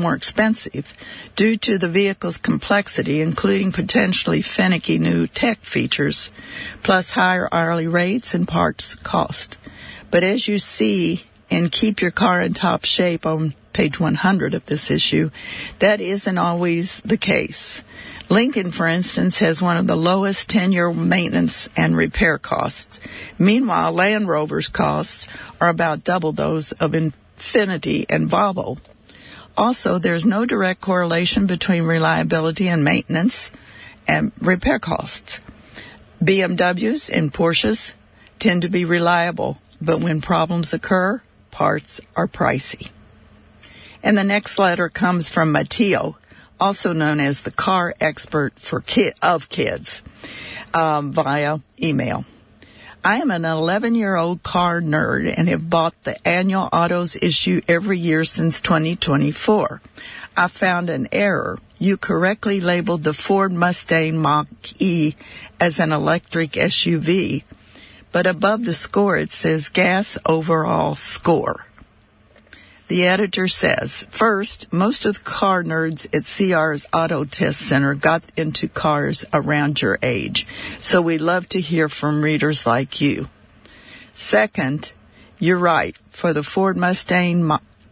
more expensive due to the vehicle's complexity, including potentially finicky new tech features, plus higher hourly rates and parts cost. But as you see in Keep Your Car in Top Shape on page 100 of this issue, that isn't always the case. Lincoln, for instance, has one of the lowest 10-year maintenance and repair costs. Meanwhile, Land Rover's costs are about double those of Infiniti and Volvo. Also, there's no direct correlation between reliability and maintenance and repair costs. BMWs and Porsches tend to be reliable, but when problems occur, parts are pricey. And the next letter comes from Matteo, also known as the car expert for kids, via email. I am an 11-year-old car nerd and have bought the annual Autos issue every year since 2024. I found an error. You correctly labeled the Ford Mustang Mach-E as an electric SUV, but above the score it says gas overall score. The editor says, first, most of the car nerds at CR's Auto Test Center got into cars around your age, so we love to hear from readers like you. Second, you're right. For the Ford Mustang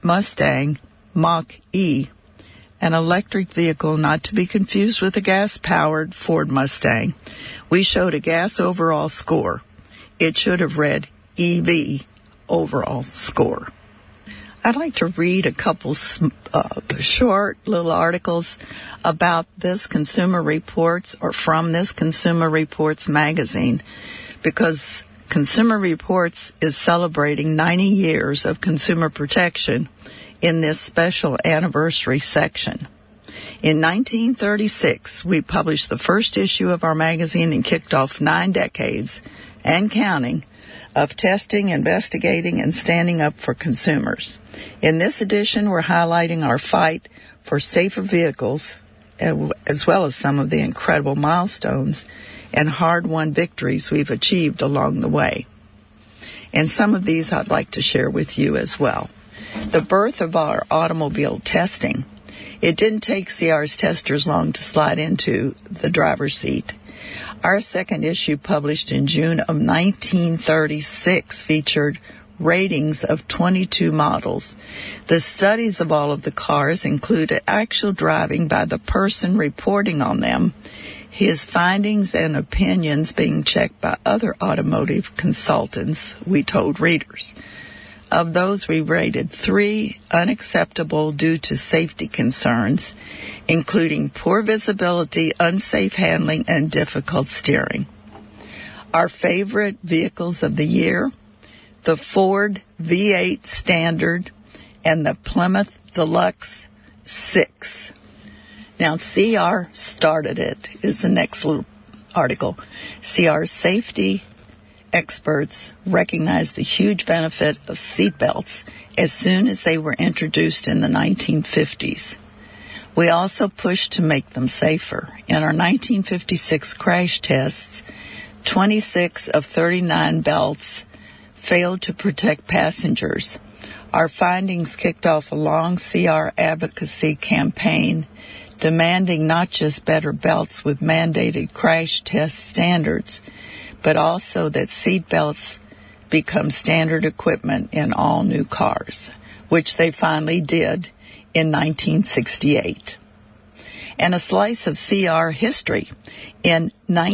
Mach-E, an electric vehicle not to be confused with a gas-powered Ford Mustang, we showed a gas overall score. It should have read EV overall score. I'd like to read a couple short little articles about this Consumer Reports or from this Consumer Reports magazine, because Consumer Reports is celebrating 90 years of consumer protection in this special anniversary section. In 1936, we published the first issue of our magazine and kicked off 9 decades and counting of testing, investigating, and standing up for consumers. In this edition, we're highlighting our fight for safer vehicles, as well as some of the incredible milestones and hard-won victories we've achieved along the way. And some of these I'd like to share with you as well. The birth of our automobile testing. It didn't take CR's testers long to slide into the driver's seat. Our second issue, published in June of 1936, featured ratings of 22 models. The studies of all of the cars included actual driving by the person reporting on them, his findings and opinions being checked by other automotive consultants, we told readers. Of those, we rated 3 unacceptable due to safety concerns, including poor visibility, unsafe handling, and difficult steering. Our favorite vehicles of the year, the Ford V8 Standard and the Plymouth Deluxe 6. Now, CR started it, is the next little article. CR safety experts recognized the huge benefit of seatbelts as soon as they were introduced in the 1950s. We also pushed to make them safer. In our 1956 crash tests, 26 of 39 belts failed to protect passengers. Our findings kicked off a long CR advocacy campaign demanding not just better belts with mandated crash test standards, but also that seat belts become standard equipment in all new cars, which they finally did in 1968. And a slice of CR history. In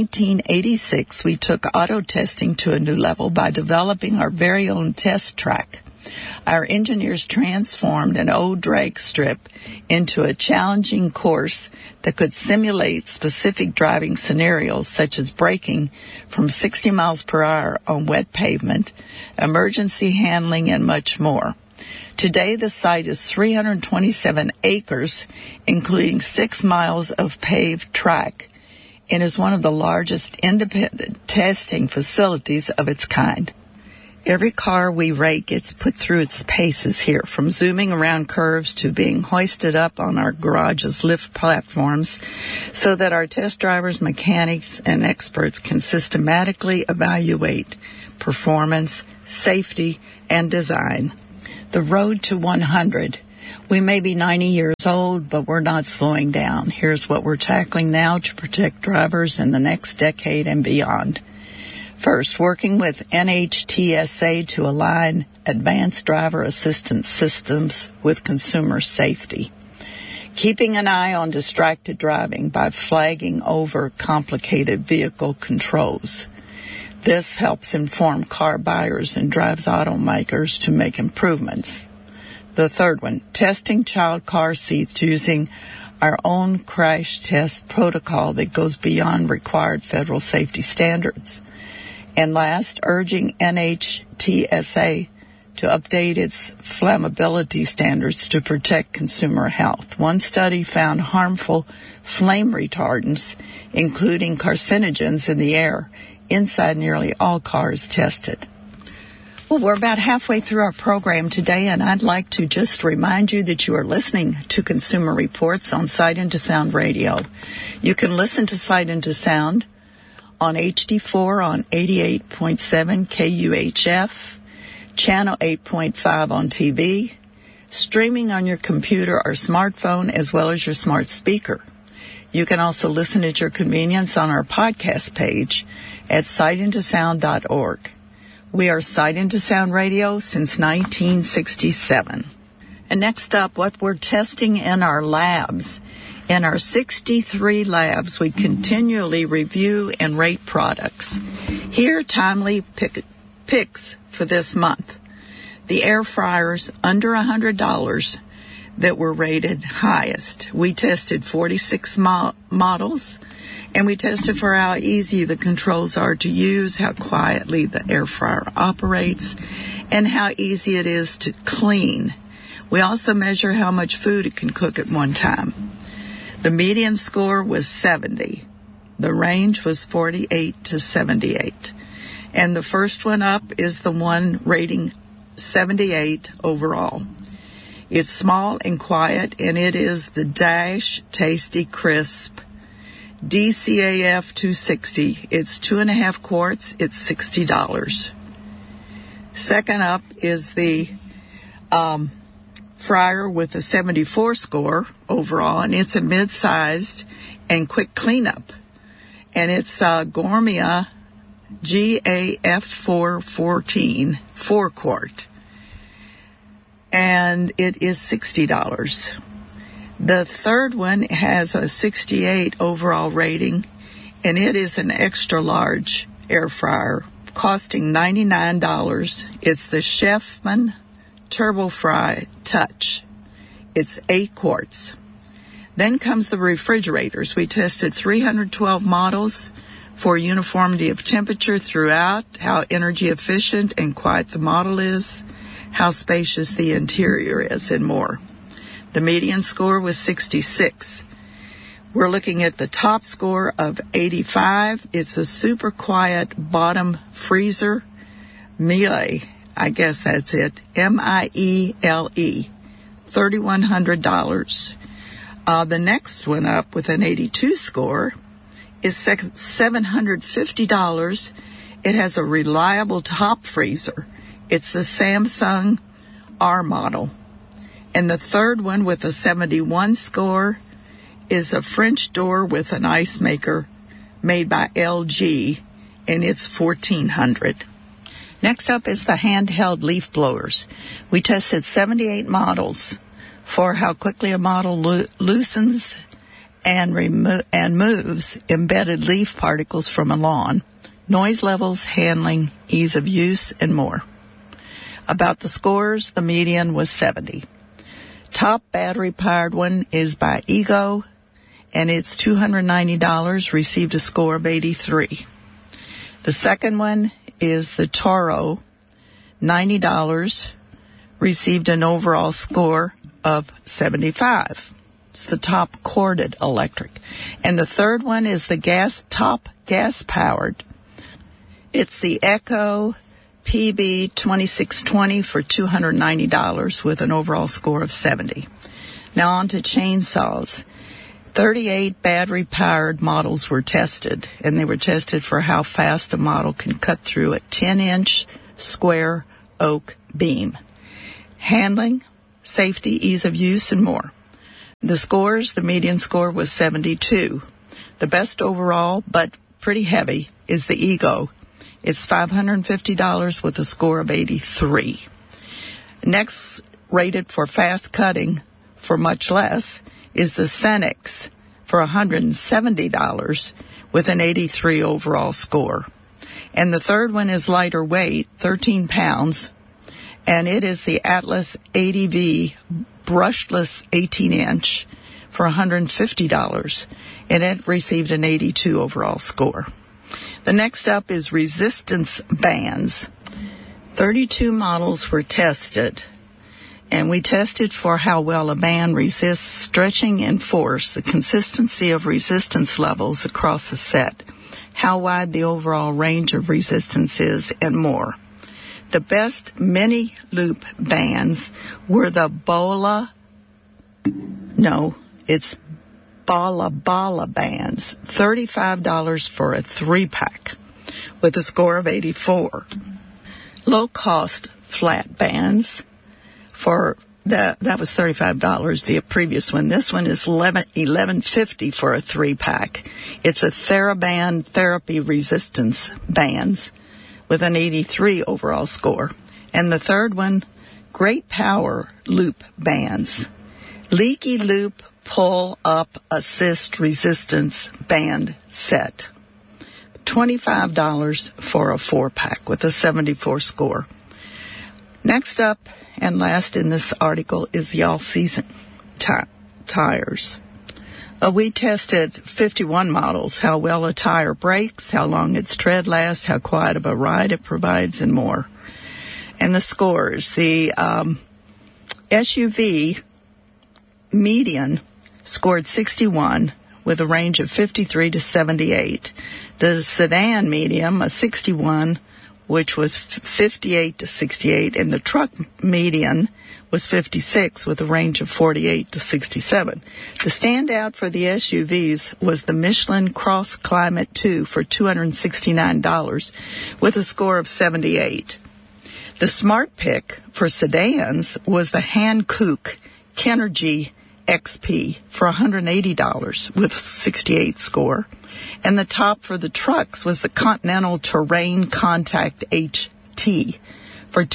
1986, we took auto testing to a new level by developing our very own test track. Our engineers transformed an old drag strip into a challenging course that could simulate specific driving scenarios, such as braking from 60 miles per hour on wet pavement, emergency handling, and much more. Today, the site is 327 acres, including 6 miles of paved track, and is one of the largest independent testing facilities of its kind. Every car we rate gets put through its paces here, from zooming around curves to being hoisted up on our garage's lift platforms, so that our test drivers, mechanics, and experts can systematically evaluate performance, safety, and design. The road to 100. We may be 90 years old, but we're not slowing down. Here's what we're tackling now to protect drivers in the next decade and beyond. First, working with NHTSA to align advanced driver assistance systems with consumer safety. Keeping an eye on distracted driving by flagging over complicated vehicle controls. This helps inform car buyers and drives automakers to make improvements. The third one, testing child car seats using our own crash test protocol that goes beyond required federal safety standards. And last, urging NHTSA to update its flammability standards to protect consumer health. One study found harmful flame retardants, including carcinogens in the air, inside nearly all cars tested. Well, we're about halfway through our program today, and I'd like to just remind you that you are listening to Consumer Reports on Sight Into Sound Radio. You can listen to Sight Into Sound on HD4 on 88.7 KUHF, channel 8.5 on TV, streaming on your computer or smartphone as well as your smart speaker. You can also listen at your convenience on our podcast page at sightintosound.org. We are Sight Into Sound Radio since 1967. And next up, what we're testing in our labs. In our 63 labs, we continually review and rate products. Here, timely picks for this month. The air fryers under $100 that were rated highest. We tested 46 models. And we tested for how easy the controls are to use, how quietly the air fryer operates, and how easy it is to clean. We also measure how much food it can cook at one time. The median score was 70. The range was 48 to 78. And the first one up is the one rating 78 overall. It's small and quiet, and it is the Dash Tasty Crisp DCAF 260. It's 2.5 quarts. It's $60. Second up is the fryer with a 74 score overall, and it's a mid-sized and quick cleanup. And it's Gourmet GAF 414 4-quart. And it is $60. The third one has a 68 overall rating, and it is an extra large air fryer costing $99. It's the Chefman Turbo Fry Touch. It's 8 quarts. Then comes the refrigerators. We tested 312 models for uniformity of temperature throughout, how energy efficient and quiet the model is, how spacious the interior is, and more. The median score was 66. We're looking at the top score of 85. It's a super quiet bottom freezer, Miele. I guess that's it. Miele. $3,100. The next one up with an 82 score is $750. It has a reliable top freezer. It's the Samsung R model. And the third one with a 71 score is a French door with an ice maker made by LG, and it's $1,400. Next up is the handheld leaf blowers. We tested 78 models for how quickly a model loosens and moves embedded leaf particles from a lawn, noise levels, handling, ease of use, and more. About the scores, the median was 70. Top battery-powered one is by Ego, and it's $290, received a score of 83. The second one is the Toro, $90, received an overall score of 75. It's the top corded electric. And the third one is the top gas-powered. It's the Echo PB 2620 for $290 with an overall score of 70. Now on to chainsaws. 38 battery-powered models were tested, and they were tested for how fast a model can cut through a 10-inch square oak beam. Handling, safety, ease of use, and more. The scores, the median score was 72. The best overall, but pretty heavy, is the Ego. It's $550 with a score of 83. Next, rated for fast cutting for much less, is the Cenex for $170 with an 83 overall score. And the third one is lighter weight, 13 pounds, and it is the Atlas ADV brushless 18-inch for $150, and it received an 82 overall score. The next up is resistance bands. 32 models were tested, and we tested for how well a band resists stretching and force, the consistency of resistance levels across a set, how wide the overall range of resistance is, and more. The best mini loop bands were the Bala Bala bands, $35 for a 3-pack with a score of 84. Low-cost flat bands for that was $35, the previous one. This one is $11.50 for a 3-pack. It's a TheraBand therapy resistance bands with an 83 overall score. And the third one, Great Power Loop bands. Leaky Loop Pull Up Assist Resistance Band Set. $25 for a 4-pack with a 74 score. Next up and last in this article is the all-season tires. We tested 51 models, how well a tire brakes, how long its tread lasts, how quiet of a ride it provides, and more. And the scores. The SUV median scored 61 with a range of 53 to 78. The sedan medium, a 61, which was 58 to 68, and the truck median was 56 with a range of 48 to 67. The standout for the SUVs was the Michelin Cross Climate 2 for $269 with a score of 78. The smart pick for sedans was the Hankook Kinergy XP for $180 with 68 score. And the top for the trucks was the Continental Terrain Contact HT for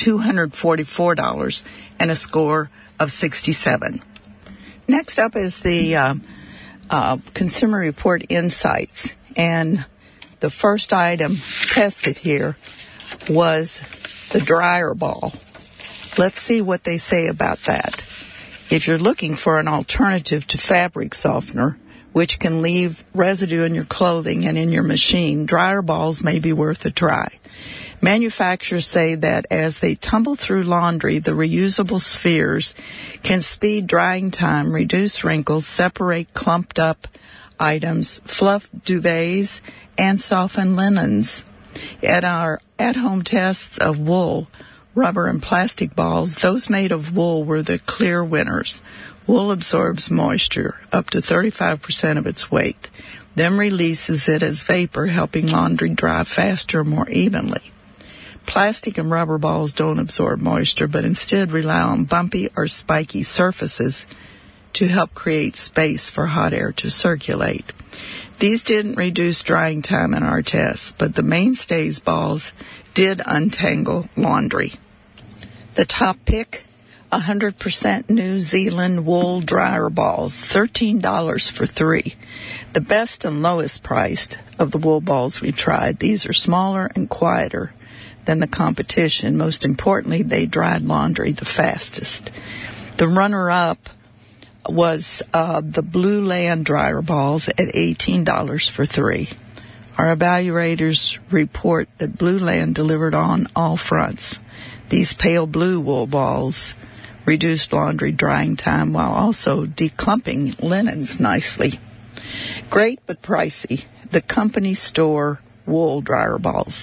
$244 and a score of 67. Next up is the Consumer Report Insights. And the first item tested here was the dryer ball. Let's see what they say about that. If you're looking for an alternative to fabric softener, which can leave residue in your clothing and in your machine, dryer balls may be worth a try. Manufacturers say that as they tumble through laundry, the reusable spheres can speed drying time, reduce wrinkles, separate clumped up items, fluff duvets, and soften linens. At our at-home tests of wool, rubber, and plastic balls, those made of wool were the clear winners. Wool absorbs moisture up to 35% of its weight, then releases it as vapor, helping laundry dry faster, more evenly. Plastic and rubber balls don't absorb moisture, but instead rely on bumpy or spiky surfaces to help create space for hot air to circulate. These didn't reduce drying time in our tests, but the Mainstays balls did untangle laundry. The top pick, 100% New Zealand wool dryer balls, $13 for 3. The best and lowest priced of the wool balls we tried. These are smaller and quieter than the competition. Most importantly, they dried laundry the fastest. The runner-up was the Blue Land dryer balls at $18 for 3. Our evaluators report that Blue Land delivered on all fronts. These pale blue wool balls reduced laundry drying time while also declumping linens nicely. Great but pricey. The company store wool dryer balls,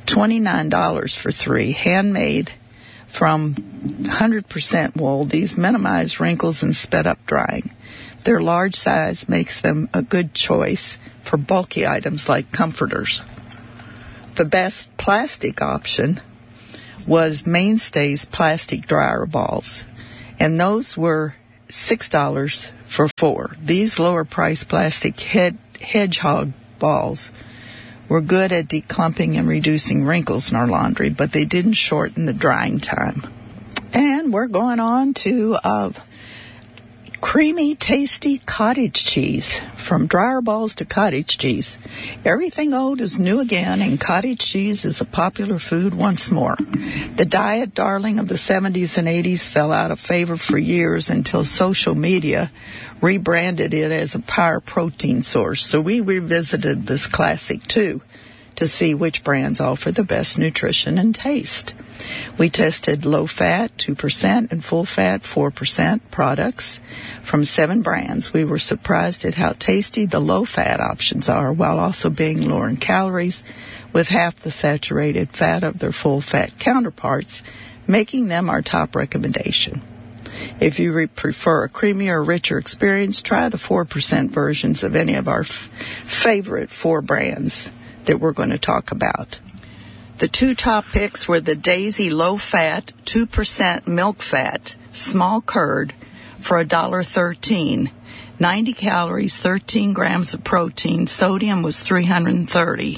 $29 for 3, handmade from 100% wool. These minimize wrinkles and sped up drying. Their large size makes them a good choice for bulky items like comforters. The best plastic option was Mainstays plastic dryer balls and those were $6 for 4. These lower-priced plastic hedgehog balls were good at declumping and reducing wrinkles in our laundry, but they didn't shorten the drying time. And we're going on to creamy, tasty cottage cheese. From dryer balls to cottage cheese. Everything old is new again, and cottage cheese is a popular food once more. The diet darling of the 70s and 80s fell out of favor for years until social media rebranded it as a power protein source. So we revisited this classic, too, to see which brands offer the best nutrition and taste. We tested low-fat, 2%, and full-fat, 4% products from 7 brands. We were surprised at how tasty the low-fat options are, while also being lower in calories, with half the saturated fat of their full-fat counterparts, making them our top recommendation. If you prefer a creamier, richer experience, try the 4% versions of any of our favorite 4 brands that we're going to talk about. The 2 top picks were the Daisy low-fat, 2% milk fat, small curd for $1.13. 90 calories, 13 grams of protein. Sodium was 330.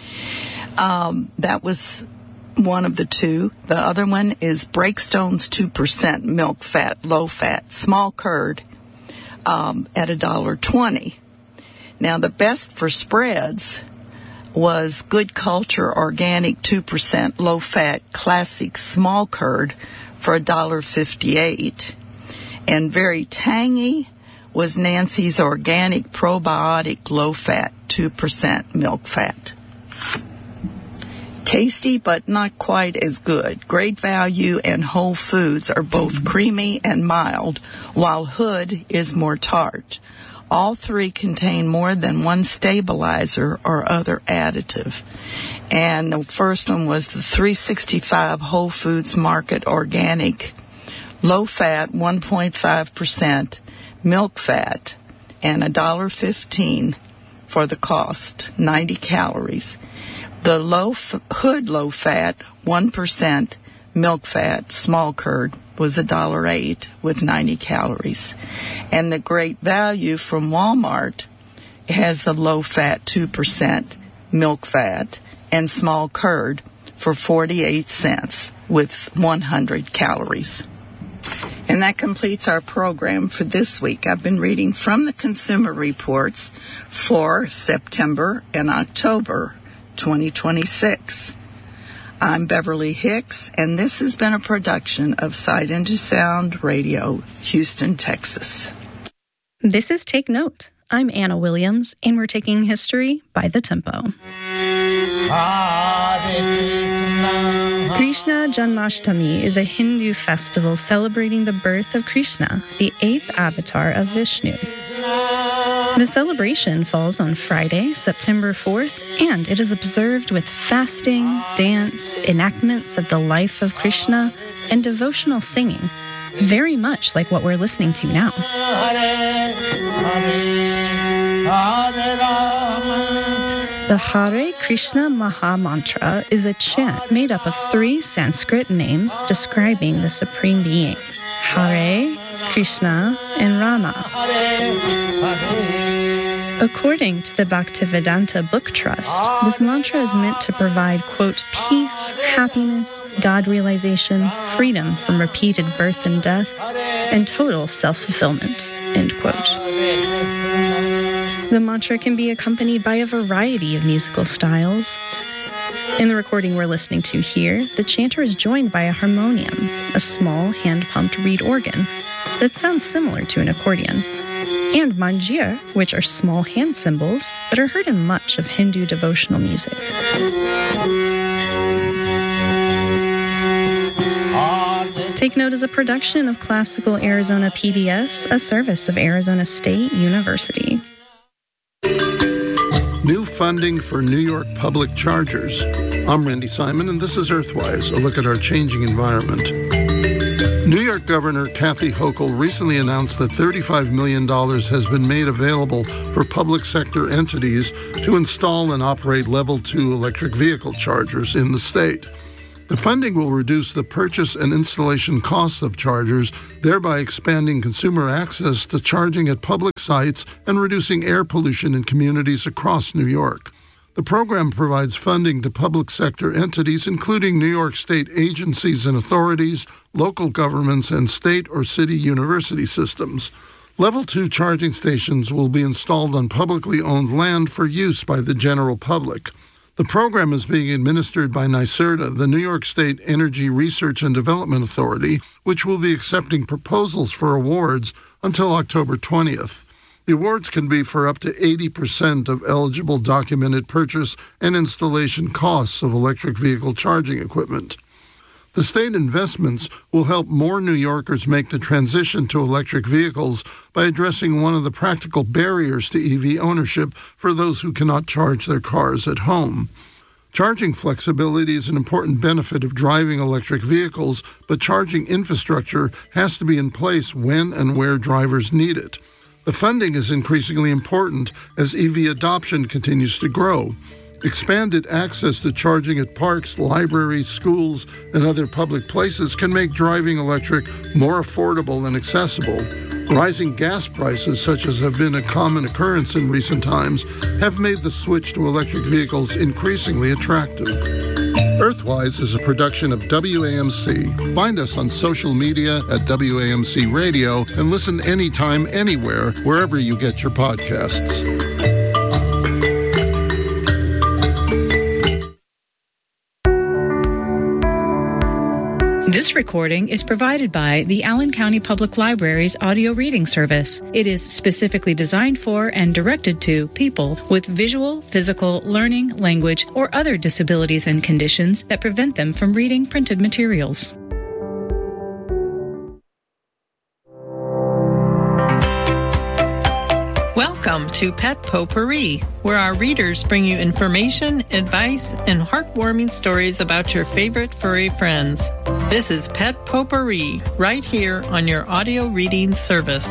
That was one of the 2. The other one is Breakstone's 2% milk fat, low-fat, small curd at $1.20. Now, the best for spreads was Good Culture Organic 2% low-fat classic small curd for $1.58. And very tangy was Nancy's Organic Probiotic low-fat 2% milk fat. Tasty but not quite as good. Great Value and Whole Foods are both creamy and mild, while Hood is more tart. All 3 contain more than one stabilizer or other additive. And the first one was the 365 Whole Foods Market Organic, low-fat, 1.5% milk fat, and $1.15 for the cost, 90 calories. The Hood low-fat, 1% milk fat, small curd, was $1.08 with 90 calories. And the Great Value from Walmart has the low-fat 2% milk fat and small curd for 48 cents with 100 calories. And that completes our program for this week. I've been reading from the Consumer Reports for September and October 2026. I'm Beverly Hicks, and this has been a production of Sight into Sound Radio, Houston, Texas. This is Take Note. I'm Anna Williams, and we're taking history by the tempo. Krishna Janmashtami is a Hindu festival celebrating the birth of Krishna, the 8th avatar of Vishnu. The celebration falls on Friday, September 4th, and it is observed with fasting, dance, enactments of the life of Krishna, and devotional singing, very much like what we're listening to now. The Hare Krishna Maha Mantra is a chant made up of 3 Sanskrit names describing the Supreme Being: Hare, Krishna, and Rama. According to the Bhaktivedanta Book Trust, this mantra is meant to provide, quote, peace, happiness, God realization, freedom from repeated birth and death, and total self-fulfillment, end quote. The mantra can be accompanied by a variety of musical styles. In the recording we're listening to here, the chanter is joined by a harmonium, a small hand-pumped reed organ that sounds similar to an accordion, and manjir, which are small hand cymbals that are heard in much of Hindu devotional music. Take Note is a production of Classical Arizona PBS, a service of Arizona State University. New funding for New York public chargers. I'm Randy Simon, and this is Earthwise, a look at our changing environment. New York Governor Kathy Hochul recently announced that $35 million has been made available for public sector entities to install and operate Level 2 electric vehicle chargers in the state. The funding will reduce the purchase and installation costs of chargers, thereby expanding consumer access to charging at public sites and reducing air pollution in communities across New York. The program provides funding to public sector entities, including New York State agencies and authorities, local governments, and state or city university systems. Level 2 charging stations will be installed on publicly owned land for use by the general public. The program is being administered by NYSERDA, the New York State Energy Research and Development Authority, which will be accepting proposals for awards until October 20th. The awards can be for up to 80% of eligible documented purchase and installation costs of electric vehicle charging equipment. The state investments will help more New Yorkers make the transition to electric vehicles by addressing one of the practical barriers to EV ownership for those who cannot charge their cars at home. Charging flexibility is an important benefit of driving electric vehicles, but charging infrastructure has to be in place when and where drivers need it. The funding is increasingly important as EV adoption continues to grow. Expanded access to charging at parks, libraries, schools, and other public places can make driving electric more affordable and accessible. Rising gas prices, such as have been a common occurrence in recent times, have made the switch to electric vehicles increasingly attractive. Earthwise is a production of WAMC. Find us on social media at WAMC Radio and listen anytime, anywhere, wherever you get your podcasts. This recording is provided by the Allen County Public Library's audio reading service. It is specifically designed for and directed to people with visual, physical, learning, language, or other disabilities and conditions that prevent them from reading printed materials. Welcome to Pet Potpourri, where our readers bring you information, advice, and heartwarming stories about your favorite furry friends. This is Pet Potpourri, right here on your audio reading service.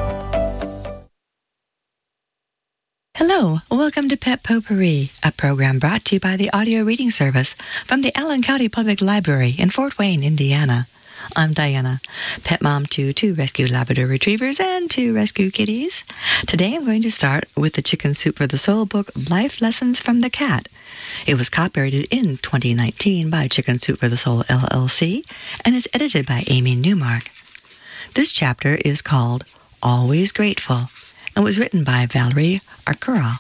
Hello, welcome to Pet Potpourri, a program brought to you by the audio reading service from the Allen County Public Library in Fort Wayne, Indiana. I'm Diana, pet mom to 2 rescue Labrador retrievers and 2 rescue kitties. Today I'm going to start with the Chicken Soup for the Soul book, Life Lessons from the Cat. It was copyrighted in 2019 by Chicken Soup for the Soul, LLC, and is edited by Amy Newmark. This chapter is called Always Grateful and was written by Valerie Arcura.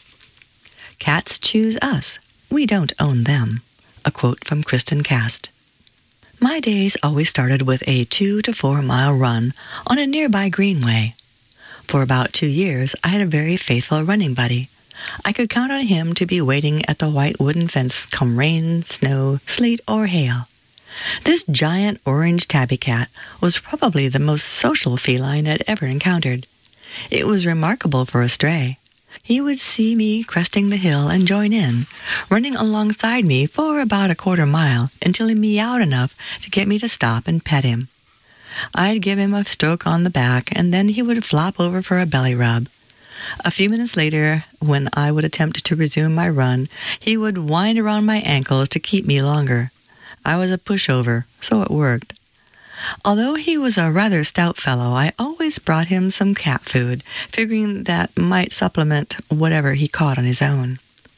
Cats choose us. We don't own them. A quote from Kristen Cast. My days always started with a 2 to 4 mile run on a nearby greenway. For about 2 years, I had a very faithful running buddy. I could count on him to be waiting at the white wooden fence come rain, snow, sleet, or hail. This giant orange tabby cat was probably the most social feline I'd ever encountered. It was remarkable for a stray. He would see me cresting the hill and join in, running alongside me for about a quarter mile until he meowed enough to get me to stop and pet him. I'd give him a stroke on the back, and then he would flop over for a belly rub. A few minutes later, when I would attempt to resume my run, he would wind around my ankles to keep me longer. I was a pushover, so it worked. Although he was a rather stout fellow, I always brought him some cat food, figuring that might supplement whatever he caught on his own.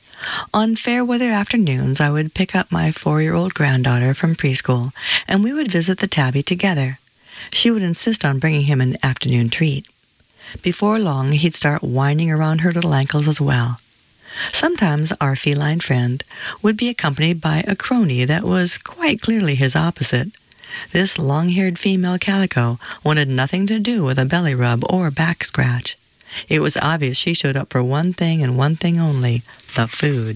On fair weather afternoons, I would pick up my 4-year-old granddaughter from preschool, and we would visit the tabby together. She would insist on bringing him an afternoon treat. Before long, he'd start whining around her little ankles as well. Sometimes our feline friend would be accompanied by a crony that was quite clearly his opposite. This long-haired female calico wanted nothing to do with a belly rub or back scratch. It was obvious she showed up for one thing and one thing only, the food.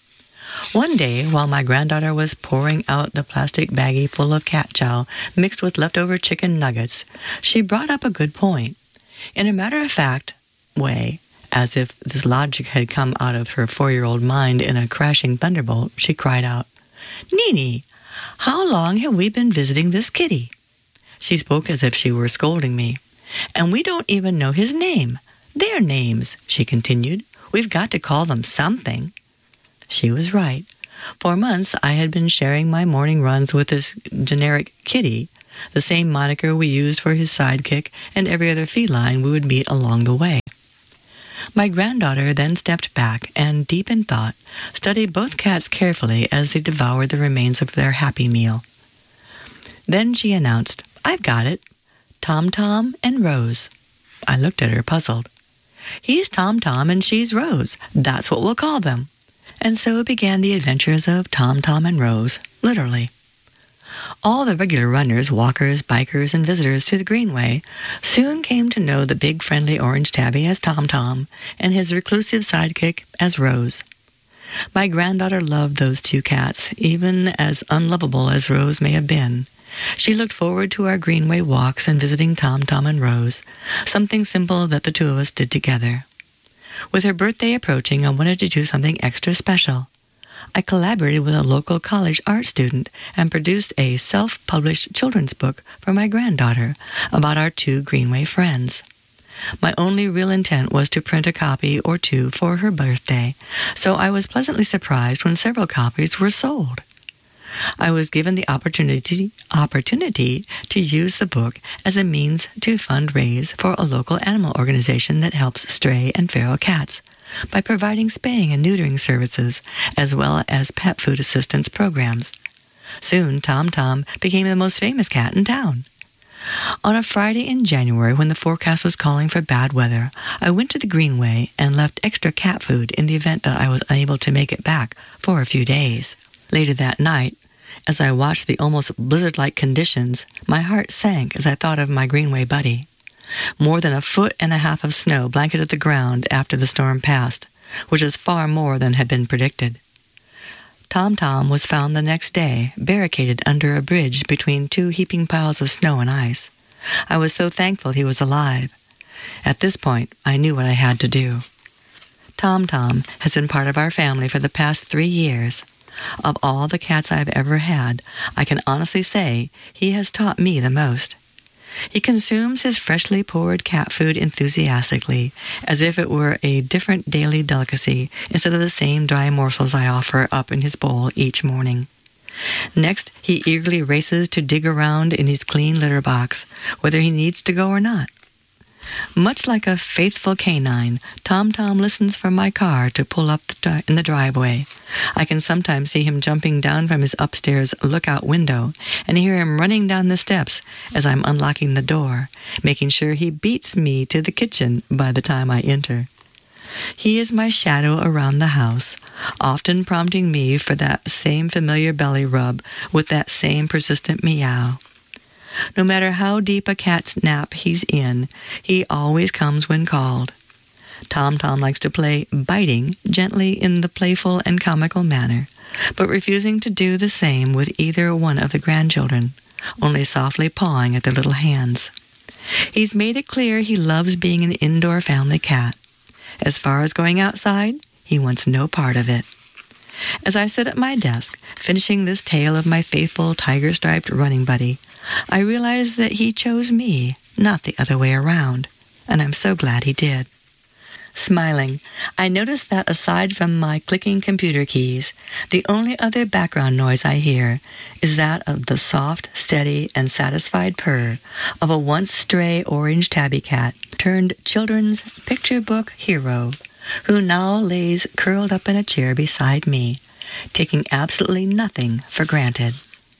One day, while my granddaughter was pouring out the plastic baggie full of cat chow mixed with leftover chicken nuggets, she brought up a good point. In a matter-of-fact way, as if this logic had come out of her 4-year-old mind in a crashing thunderbolt, she cried out, "Nini, how long have we been visiting this kitty?" She spoke as if she were scolding me. "And we don't even know his name. Their names," she continued. "We've got to call them something." She was right. For months, I had been sharing my morning runs with this generic Kitty, the same moniker we used for his sidekick and every other feline we would meet along the way. My granddaughter then stepped back and, deep in thought, studied both cats carefully as they devoured the remains of their Happy Meal. Then she announced, "I've got it. Tom Tom and Rose." I looked at her puzzled. "He's Tom Tom and she's Rose. That's what we'll call them." And so began the adventures of Tom Tom and Rose, literally. All the regular runners, walkers, bikers, and visitors to the Greenway soon came to know the big friendly orange tabby as Tom Tom and his reclusive sidekick as Rose. My granddaughter loved those two cats, even as unlovable as Rose may have been. She looked forward to our Greenway walks and visiting Tom Tom and Rose, something simple that the two of us did together. With her birthday approaching, I wanted to do something extra special. I collaborated with a local college art student and produced a self-published children's book for my granddaughter about our two Greenway friends. My only real intent was to print a copy or two for her birthday, so I was pleasantly surprised when several copies were sold. I was given the opportunity to use the book as a means to fundraise for a local animal organization that helps stray and feral cats by providing spaying and neutering services as well as pet food assistance programs. Soon, Tom Tom became the most famous cat in town. On a Friday in January, when the forecast was calling for bad weather, I went to the Greenway and left extra cat food in the event that I was unable to make it back for a few days. Later that night, as I watched the almost blizzard-like conditions, my heart sank as I thought of my Greenway buddy. More than 1.5 feet of snow blanketed the ground after the storm passed, which is far more than had been predicted. Tom Tom was found the next day, barricaded under a bridge between two heaping piles of snow and ice. I was so thankful he was alive. At this point, I knew what I had to do. Tom Tom has been part of our family for the past 3 years. Of all the cats I've ever had, I can honestly say he has taught me the most. He consumes his freshly poured cat food enthusiastically, as if it were a different daily delicacy instead of the same dry morsels I offer up in his bowl each morning. Next, he eagerly races to dig around in his clean litter box, whether he needs to go or not. Much like a faithful canine, Tom Tom listens for my car to pull up in the driveway. I can sometimes see him jumping down from his upstairs lookout window and hear him running down the steps as I'm unlocking the door, making sure he beats me to the kitchen by the time I enter. He is my shadow around the house, often prompting me for that same familiar belly rub with that same persistent meow. No matter how deep a cat's nap he's in, he always comes when called. Tom Tom likes to play biting gently in the playful and comical manner, but refusing to do the same with either one of the grandchildren, only softly pawing at their little hands. He's made it clear he loves being an indoor family cat. As far as going outside, he wants no part of it. As I sit at my desk, finishing this tale of my faithful tiger-striped running buddy, I realize that he chose me, not the other way around, and I'm so glad he did. Smiling, I notice that aside from my clicking computer keys, the only other background noise I hear is that of the soft, steady, and satisfied purr of a once stray orange tabby cat turned children's picture book hero, who now lays curled up in a chair beside me, taking absolutely nothing for granted.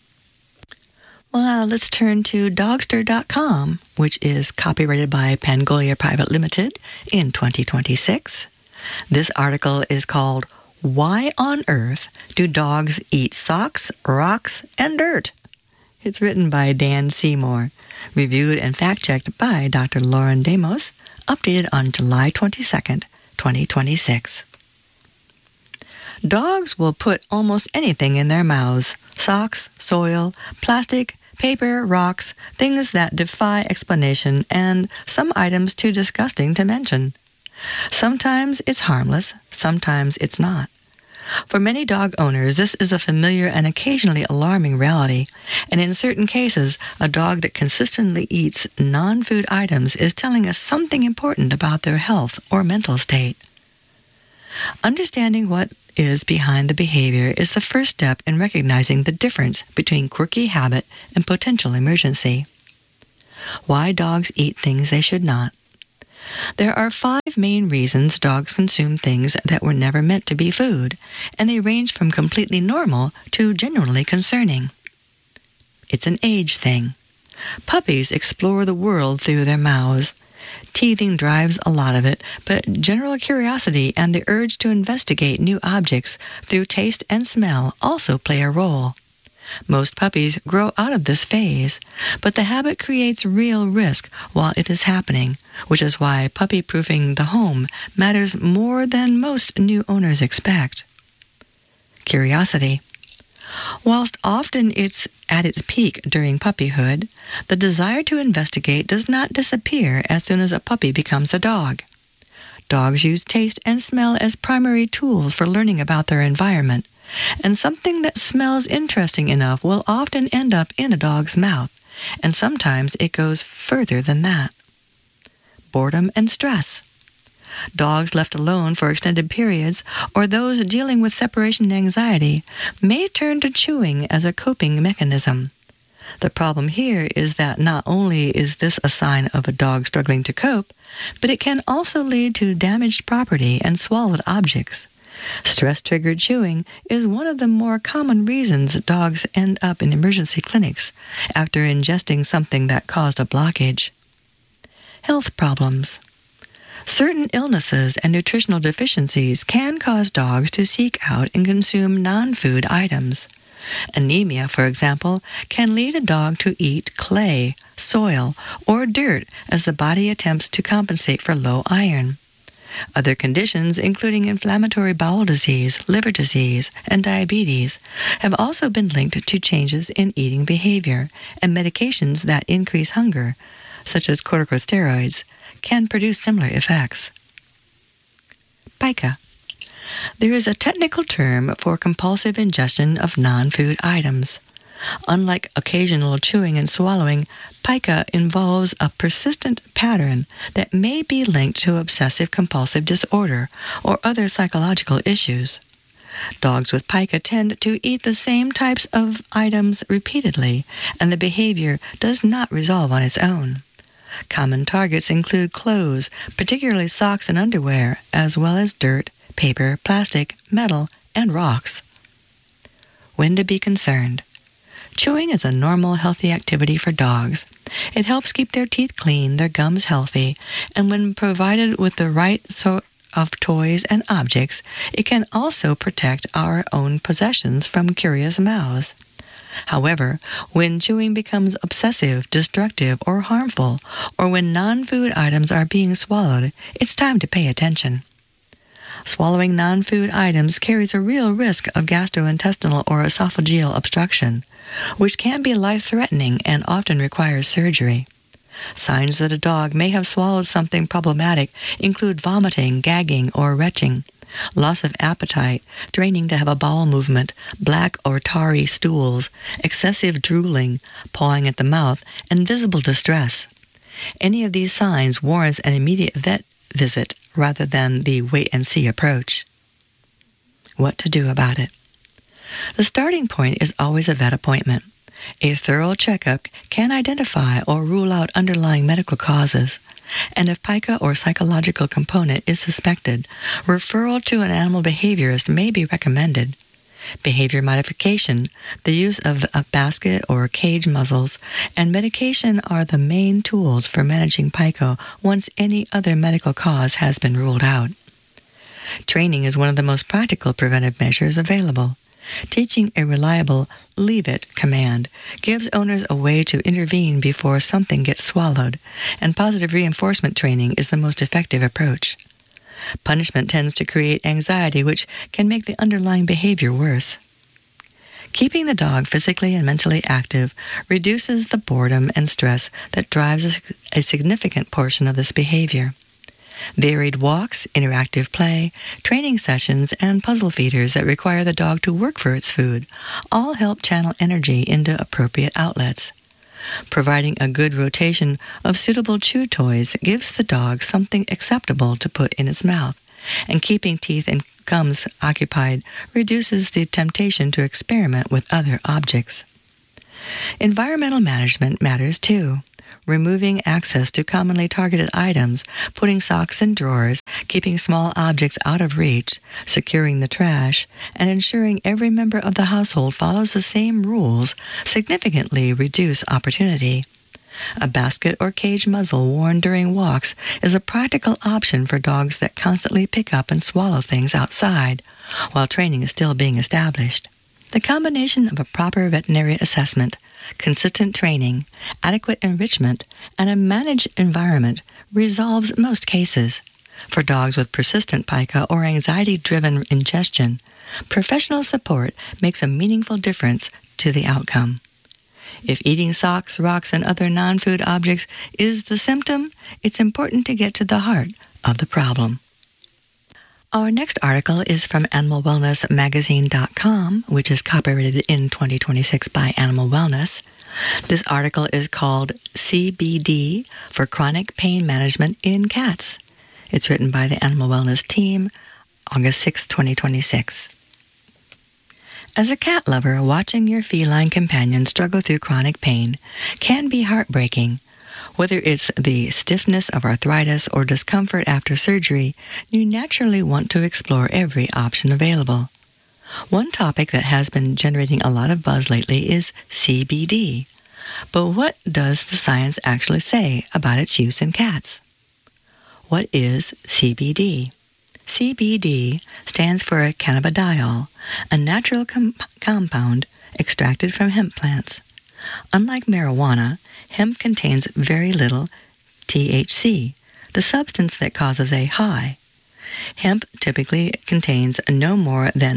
Well, now let's turn to Dogster.com, which is copyrighted by Pangolia Private Limited in 2026. This article is called, "Why on Earth Do Dogs Eat Socks, Rocks, and Dirt?" It's written by Dan Seymour, reviewed and fact-checked by Dr. Lauren Demos, updated on July 22nd, 2026. Dogs will put almost anything in their mouths: socks, soil, plastic, paper, rocks, things that defy explanation, and some items too disgusting to mention. Sometimes it's harmless, sometimes it's not. For many dog owners, this is a familiar and occasionally alarming reality, and in certain cases, a dog that consistently eats non-food items is telling us something important about their health or mental state. Understanding what is behind the behavior is the first step in recognizing the difference between quirky habit and potential emergency. Why dogs eat things they should not. There are 5 main reasons dogs consume things that were never meant to be food, and they range from completely normal to genuinely concerning. It's an age thing. Puppies explore the world through their mouths. Teething drives a lot of it, but general curiosity and the urge to investigate new objects through taste and smell also play a role. Most puppies grow out of this phase, but the habit creates real risk while it is happening, which is why puppy-proofing the home matters more than most new owners expect. Curiosity. Whilst often it's at its peak during puppyhood, the desire to investigate does not disappear as soon as a puppy becomes a dog. Dogs use taste and smell as primary tools for learning about their environment, and something that smells interesting enough will often end up in a dog's mouth, and sometimes it goes further than that. Boredom and stress. Dogs left alone for extended periods, or those dealing with separation anxiety, may turn to chewing as a coping mechanism. The problem here is that not only is this a sign of a dog struggling to cope, but it can also lead to damaged property and swallowed objects. Stress-triggered chewing is one of the more common reasons dogs end up in emergency clinics after ingesting something that caused a blockage. Health problems. Certain illnesses and nutritional deficiencies can cause dogs to seek out and consume non-food items. Anemia, for example, can lead a dog to eat clay, soil, or dirt as the body attempts to compensate for low iron. Other conditions, including inflammatory bowel disease, liver disease, and diabetes, have also been linked to changes in eating behavior, and medications that increase hunger, such as corticosteroids, can produce similar effects. Pica. There is a technical term for compulsive ingestion of non-food items. Unlike occasional chewing and swallowing, pica involves a persistent pattern that may be linked to obsessive-compulsive disorder or other psychological issues. Dogs with pica tend to eat the same types of items repeatedly, and the behavior does not resolve on its own. Common targets include clothes, particularly socks and underwear, as well as dirt, paper, plastic, metal, and rocks. When to be concerned. Chewing is a normal, healthy activity for dogs. It helps keep their teeth clean, their gums healthy, and when provided with the right sort of toys and objects, it can also protect our own possessions from curious mouths. However, when chewing becomes obsessive, destructive, or harmful, or when non-food items are being swallowed, it's time to pay attention. Swallowing non-food items carries a real risk of gastrointestinal or esophageal obstruction, which can be life-threatening and often requires surgery. Signs that a dog may have swallowed something problematic include vomiting, gagging, or retching, loss of appetite, straining to have a bowel movement, black or tarry stools, excessive drooling, pawing at the mouth, and visible distress. Any of these signs warrants an immediate vet visit rather than the wait-and-see approach. What to do about it? The starting point is always a vet appointment. A thorough checkup can identify or rule out underlying medical causes, and if pica or psychological component is suspected, referral to an animal behaviorist may be recommended. Behavior modification, the use of a basket or cage muzzles, and medication are the main tools for managing pica once any other medical cause has been ruled out. Training is one of the most practical preventive measures available. Teaching a reliable "leave it" command gives owners a way to intervene before something gets swallowed, and positive reinforcement training is the most effective approach. Punishment tends to create anxiety, which can make the underlying behavior worse. Keeping the dog physically and mentally active reduces the boredom and stress that drives a significant portion of this behavior. Varied walks, interactive play, training sessions, and puzzle feeders that require the dog to work for its food all help channel energy into appropriate outlets. Providing a good rotation of suitable chew toys gives the dog something acceptable to put in its mouth and keeping teeth and gums occupied reduces the temptation to experiment with other objects. Environmental management matters too. Removing access to commonly targeted items, putting socks in drawers, keeping small objects out of reach, securing the trash, and ensuring every member of the household follows the same rules significantly reduce opportunity. A basket or cage muzzle worn during walks is a practical option for dogs that constantly pick up and swallow things outside, while training is still being established. The combination of a proper veterinary assessment, consistent training, adequate enrichment, and a managed environment resolves most cases. For dogs with persistent pica or anxiety-driven ingestion, professional support makes a meaningful difference to the outcome. If eating socks, rocks, and other non-food objects is the symptom, it's important to get to the heart of the problem. Our next article is from AnimalWellnessMagazine.com, which is copyrighted in 2026 by Animal Wellness. This article is called CBD for Chronic Pain Management in Cats. It's written by the Animal Wellness team, August 6, 2026. As a cat lover, watching your feline companion struggle through chronic pain can be heartbreaking. Whether it's the stiffness of arthritis or discomfort after surgery, you naturally want to explore every option available. One topic that has been generating a lot of buzz lately is CBD. But what does the science actually say about its use in cats? What is CBD? CBD stands for cannabidiol, a natural compound extracted from hemp plants. Unlike marijuana, hemp contains very little THC, the substance that causes a high. Hemp typically contains no more than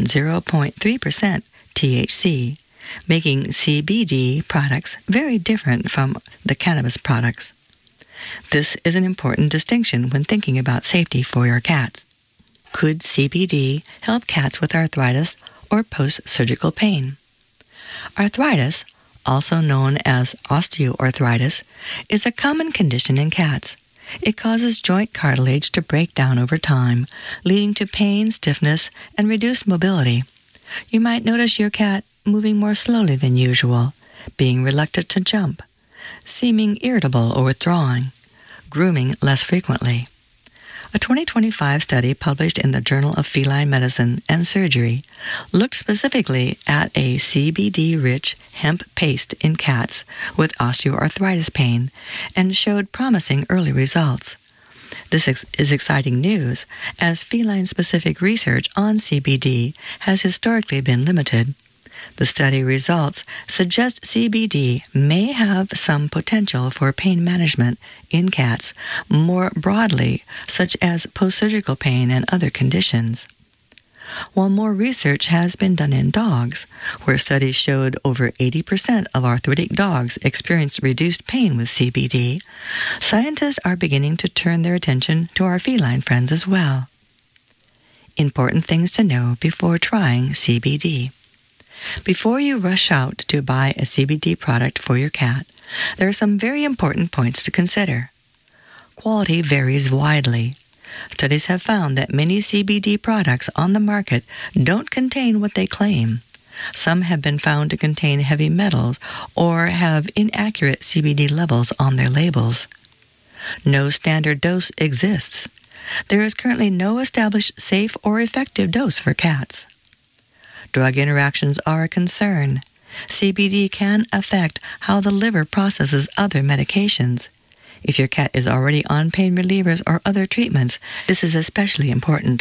0.3% THC, making CBD products very different from the cannabis products. This is an important distinction when thinking about safety for your cats. Could CBD help cats with arthritis or post-surgical pain? Arthritis, also known as osteoarthritis, is a common condition in cats. It causes joint cartilage to break down over time, leading to pain, stiffness, and reduced mobility. You might notice your cat moving more slowly than usual, being reluctant to jump, seeming irritable or withdrawing, grooming less frequently. A 2025 study published in the Journal of Feline Medicine and Surgery looked specifically at a CBD-rich hemp paste in cats with osteoarthritis pain and showed promising early results. This is exciting news, as feline-specific research on CBD has historically been limited. The study results suggest CBD may have some potential for pain management in cats more broadly, such as post-surgical pain and other conditions. While more research has been done in dogs, where studies showed over 80% of arthritic dogs experienced reduced pain with CBD, scientists are beginning to turn their attention to our feline friends as well. Important things to know before trying CBD. Before you rush out to buy a CBD product for your cat, there are some very important points to consider. Quality varies widely. Studies have found that many CBD products on the market don't contain what they claim. Some have been found to contain heavy metals or have inaccurate CBD levels on their labels. No standard dose exists. There is currently no established safe or effective dose for cats. Drug interactions are a concern. CBD can affect how the liver processes other medications. If your cat is already on pain relievers or other treatments, this is especially important.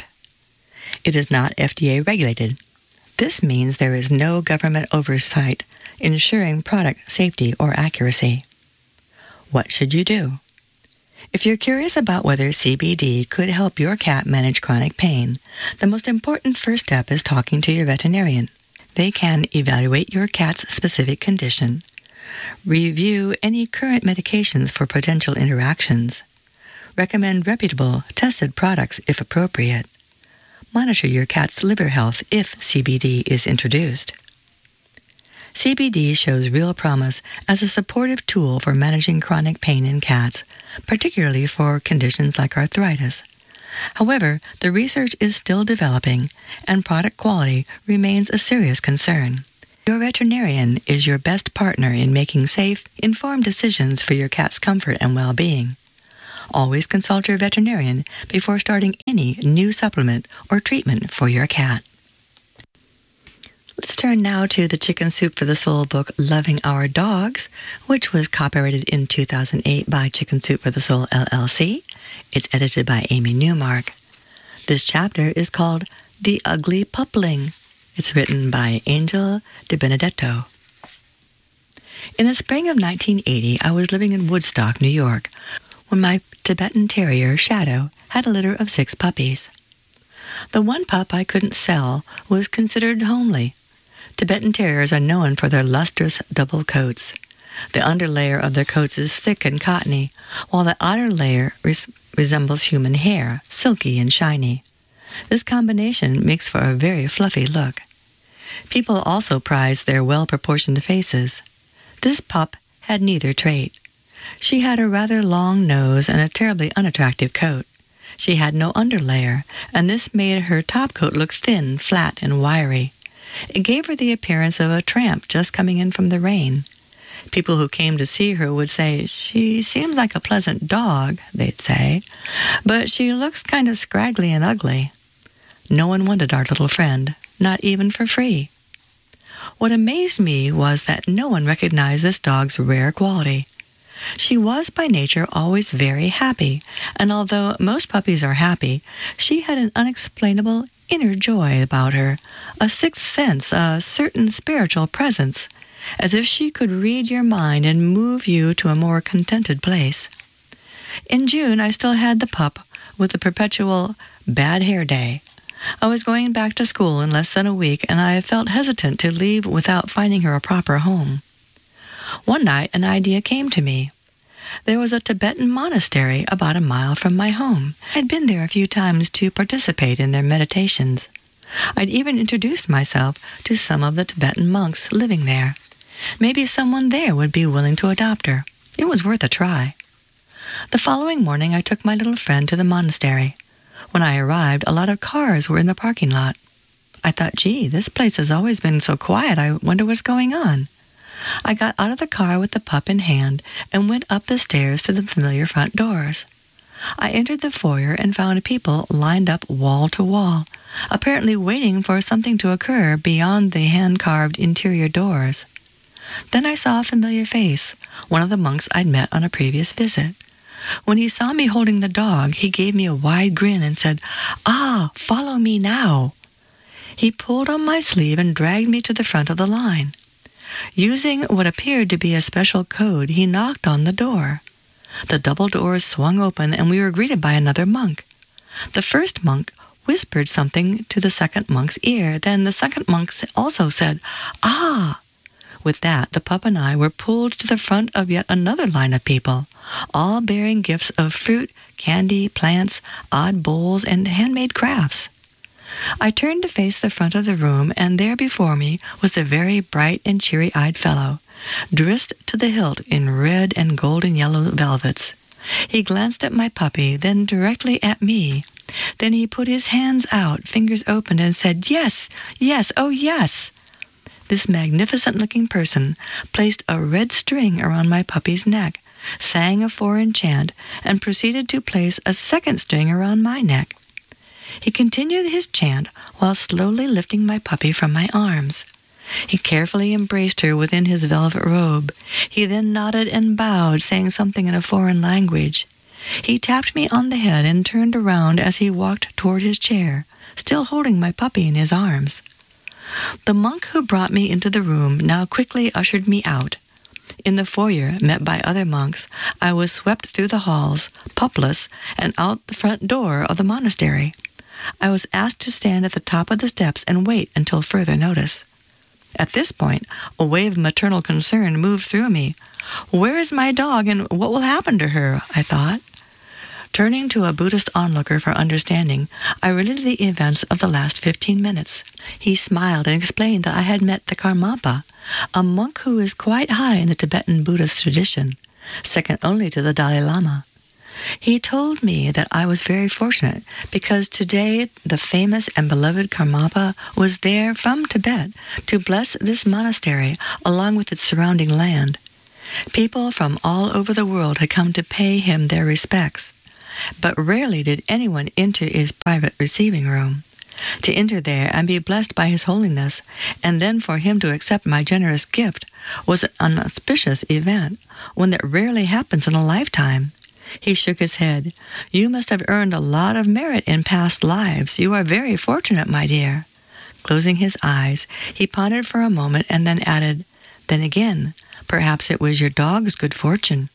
It is not FDA regulated. This means there is no government oversight ensuring product safety or accuracy. What should you do? If you're curious about whether CBD could help your cat manage chronic pain, the most important first step is talking to your veterinarian. They can evaluate your cat's specific condition, review any current medications for potential interactions, recommend reputable, tested products if appropriate, monitor your cat's liver health if CBD is introduced. CBD shows real promise as a supportive tool for managing chronic pain in cats, particularly for conditions like arthritis. However, the research is still developing, and product quality remains a serious concern. Your veterinarian is your best partner in making safe, informed decisions for your cat's comfort and well-being. Always consult your veterinarian before starting any new supplement or treatment for your cat. Let's turn now to the Chicken Soup for the Soul book, Loving Our Dogs, which was copyrighted in 2008 by Chicken Soup for the Soul, LLC. It's edited by Amy Newmark. This chapter is called The Ugly Pupling. It's written by Angel De Benedetto. In the spring of 1980, I was living in Woodstock, New York, when my Tibetan Terrier, Shadow, had a litter of 6 puppies. The one pup I couldn't sell was considered homely. Tibetan Terriers are known for their lustrous double coats. The underlayer of their coats is thick and cottony, while the outer layer resembles human hair, silky and shiny. This combination makes for a very fluffy look. People also prize their well-proportioned faces. This pup had neither trait. She had a rather long nose and a terribly unattractive coat. She had no underlayer, and this made her topcoat look thin, flat, and wiry. It gave her the appearance of a tramp just coming in from the rain. People who came to see her would say, "She seems like a pleasant dog," they'd say, "but she looks kind of scraggly and ugly." No one wanted our little friend, not even for free. What amazed me was that no one recognized this dog's rare quality. She was by nature always very happy, and although most puppies are happy, she had an unexplainable inner joy about her, a sixth sense, a certain spiritual presence, as if she could read your mind and move you to a more contented place. In June, I still had the pup with the perpetual bad hair day. I was going back to school in less than a week, and I felt hesitant to leave without finding her a proper home. One night, an idea came to me. There was a Tibetan monastery about a mile from my home. I'd been there a few times to participate in their meditations. I'd even introduced myself to some of the Tibetan monks living there. Maybe someone there would be willing to adopt her. It was worth a try. The following morning, I took my little friend to the monastery. When I arrived, a lot of cars were in the parking lot. I thought, gee, this place has always been so quiet. I wonder what's going on. I got out of the car with the pup in hand and went up the stairs to the familiar front doors. I entered the foyer and found people lined up wall to wall, apparently waiting for something to occur beyond the hand-carved interior doors. Then I saw a familiar face, one of the monks I'd met on a previous visit. When he saw me holding the dog, he gave me a wide grin and said, "Ah, follow me now." He pulled on my sleeve and dragged me to the front of the line. Using what appeared to be a special code, he knocked on the door. The double doors swung open, and we were greeted by another monk. The first monk whispered something to the second monk's ear. Then the second monk also said, "Ah." With that, the pup and I were pulled to the front of yet another line of people, all bearing gifts of fruit, candy, plants, odd bowls, and handmade crafts. I turned to face the front of the room, and there before me was a very bright and cheery-eyed fellow, dressed to the hilt in red and golden yellow velvets. He glanced at my puppy, then directly at me. Then he put his hands out, fingers open, and said, "Yes, yes, oh yes." This magnificent-looking person placed a red string around my puppy's neck, sang a foreign chant, and proceeded to place a second string around my neck. He continued his chant while slowly lifting my puppy from my arms. He carefully embraced her within his velvet robe. He then nodded and bowed, saying something in a foreign language. He tapped me on the head and turned around as he walked toward his chair, still holding my puppy in his arms. The monk who brought me into the room now quickly ushered me out. In the foyer, met by other monks, I was swept through the halls, pupless, and out the front door of the monastery. I was asked to stand at the top of the steps and wait until further notice. At this point, a wave of maternal concern moved through me. Where is my dog, and what will happen to her? I thought. Turning to a Buddhist onlooker for understanding, I related the events of the last 15 minutes. He smiled and explained that I had met the Karmapa, a monk who is quite high in the Tibetan Buddhist tradition, second only to the Dalai Lama. He told me that I was very fortunate because today the famous and beloved Karmapa was there from Tibet to bless this monastery along with its surrounding land. People from all over the world had come to pay him their respects, but rarely did anyone enter his private receiving room. To enter there and be blessed by His Holiness, and then for him to accept my generous gift, was an auspicious event, one that rarely happens in a lifetime. He shook his head. "You must have earned a lot of merit in past lives. You are very fortunate, my dear." Closing his eyes, he pondered for a moment and then added, "Then again, perhaps it was your dog's good fortune."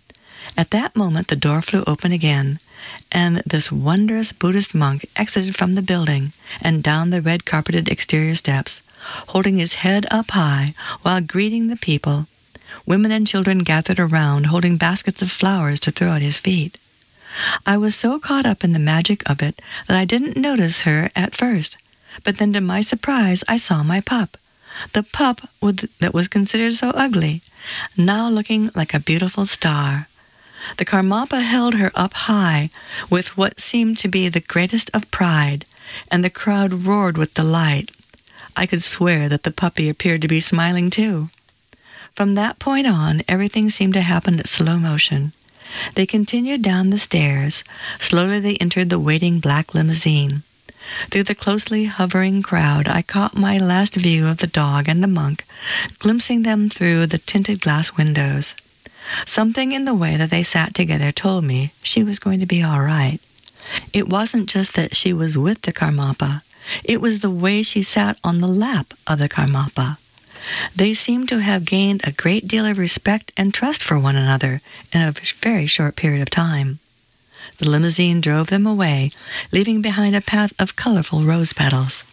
At that moment the door flew open again, and this wondrous Buddhist monk exited from the building and down the red-carpeted exterior steps, holding his head up high while greeting the people. Women and children gathered around, holding baskets of flowers to throw at his feet. I was so caught up in the magic of it that I didn't notice her at first, but then to my surprise I saw my pup, the pup that was considered so ugly, now looking like a beautiful star. The Karmapa held her up high with what seemed to be the greatest of pride, and the crowd roared with delight. I could swear that the puppy appeared to be smiling too. From that point on, everything seemed to happen at slow motion. They continued down the stairs. Slowly they entered the waiting black limousine. Through the closely hovering crowd, I caught my last view of the dog and the monk, glimpsing them through the tinted glass windows. Something in the way that they sat together told me she was going to be all right. It wasn't just that she was with the Karmapa. It was the way she sat on the lap of the Karmapa. They seemed to have gained a great deal of respect and trust for one another in a very short period of time. The limousine drove them away, leaving behind a path of colorful rose petals.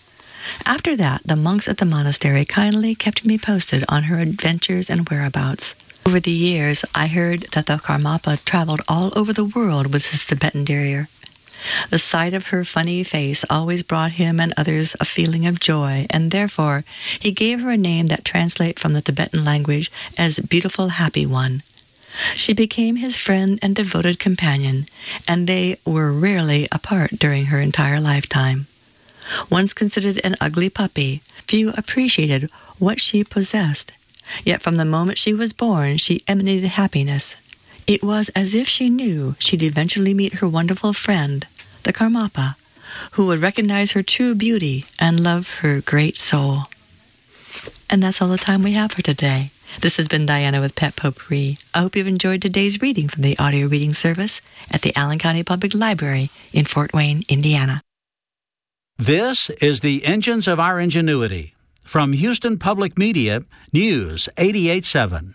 After that, the monks at the monastery kindly kept me posted on her adventures and whereabouts. Over the years, I heard that the Karmapa traveled all over the world with his Tibetan terrier. The sight of her funny face always brought him and others a feeling of joy, and therefore he gave her a name that translates from the Tibetan language as Beautiful Happy One. She became his friend and devoted companion, and they were rarely apart during her entire lifetime. Once considered an ugly puppy, few appreciated what she possessed. Yet from the moment she was born, she emanated happiness. It was as if she knew she'd eventually meet her wonderful friend, the Karmapa, who would recognize her true beauty and love her great soul. And that's all the time we have for today. This has been Diana with Pet Potpourri. I hope you've enjoyed today's reading from the audio reading service at the Allen County Public Library in Fort Wayne, Indiana. This is the Engines of Our Ingenuity. From Houston Public Media, News 88.7.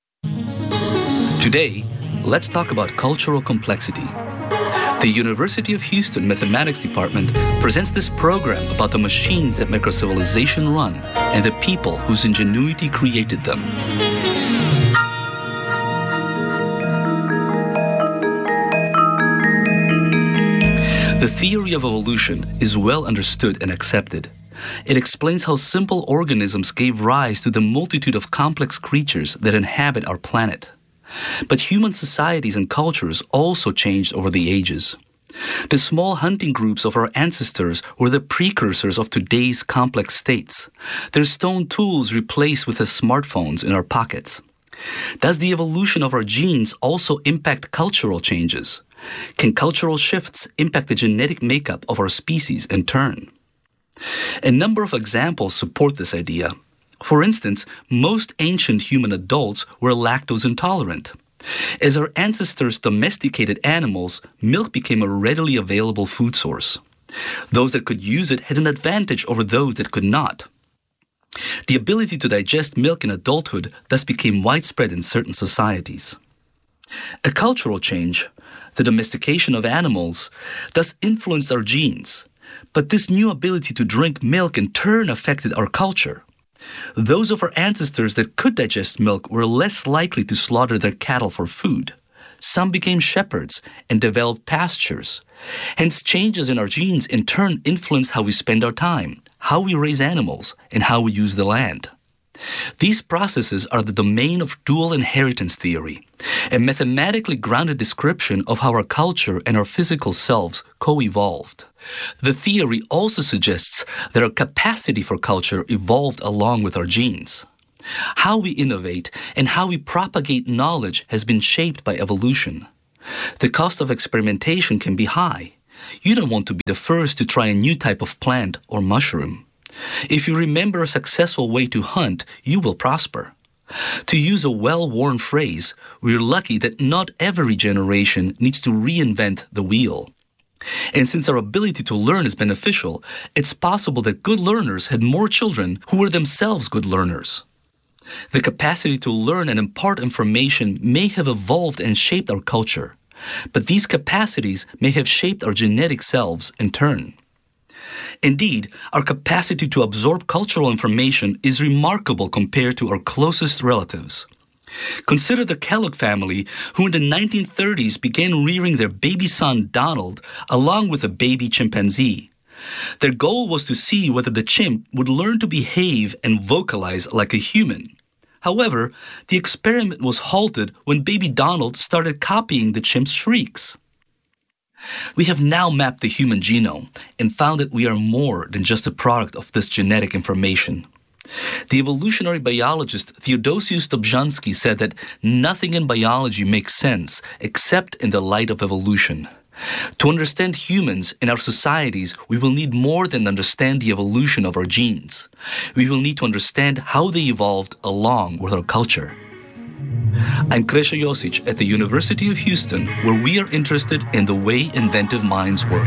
Today, let's talk about cultural complexity. The University of Houston Mathematics Department presents this program about the machines that make our civilization run and the people whose ingenuity created them. The theory of evolution is well understood and accepted. It explains how simple organisms gave rise to the multitude of complex creatures that inhabit our planet. But human societies and cultures also changed over the ages. The small hunting groups of our ancestors were the precursors of today's complex states, their stone tools replaced with the smartphones in our pockets. Does the evolution of our genes also impact cultural changes? Can cultural shifts impact the genetic makeup of our species in turn? A number of examples support this idea. For instance, most ancient human adults were lactose intolerant. As our ancestors domesticated animals, milk became a readily available food source. Those that could use it had an advantage over those that could not. The ability to digest milk in adulthood thus became widespread in certain societies. A cultural change, the domestication of animals, thus influenced our genes. But this new ability to drink milk in turn affected our culture. Those of our ancestors that could digest milk were less likely to slaughter their cattle for food. Some became shepherds and developed pastures. Hence, changes in our genes in turn influenced how we spend our time, how we raise animals, and how we use the land. These processes are the domain of dual inheritance theory, a mathematically grounded description of how our culture and our physical selves co-evolved. The theory also suggests that our capacity for culture evolved along with our genes. How we innovate and how we propagate knowledge has been shaped by evolution. The cost of experimentation can be high. You don't want to be the first to try a new type of plant or mushroom. If you remember a successful way to hunt, you will prosper. To use a well-worn phrase, we're lucky that not every generation needs to reinvent the wheel. And since our ability to learn is beneficial, it's possible that good learners had more children who were themselves good learners. The capacity to learn and impart information may have evolved and shaped our culture, but these capacities may have shaped our genetic selves in turn. Indeed, our capacity to absorb cultural information is remarkable compared to our closest relatives. Consider the Kellogg family, who in the 1930s began rearing their baby son Donald along with a baby chimpanzee. Their goal was to see whether the chimp would learn to behave and vocalize like a human. However, the experiment was halted when baby Donald started copying the chimp's shrieks. We have now mapped the human genome and found that we are more than just a product of this genetic information. The evolutionary biologist Theodosius Dobzhansky said that nothing in biology makes sense except in the light of evolution. To understand humans and our societies, we will need more than understand the evolution of our genes. We will need to understand how they evolved along with our culture. I'm Krešo Josic at the University of Houston, where we are interested in the way inventive minds work.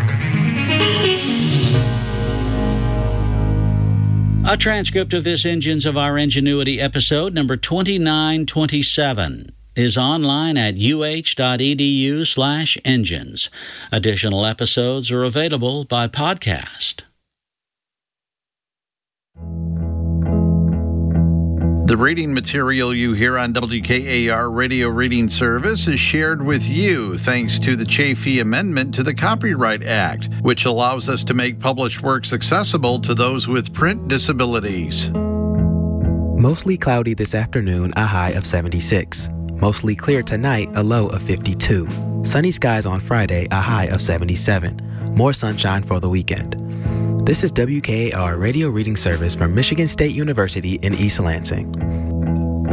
A transcript of this Engines of Our Ingenuity episode, number 2927, is online at uh.edu/engines. Additional episodes are available by podcast. The reading material you hear on WKAR Radio Reading Service is shared with you thanks to the Chafee Amendment to the Copyright Act, which allows us to make published works accessible to those with print disabilities. Mostly cloudy this afternoon, a high of 76. Mostly clear tonight, a low of 52. Sunny skies on Friday, a high of 77. More sunshine for the weekend. This is WKAR Radio Reading Service from Michigan State University in East Lansing.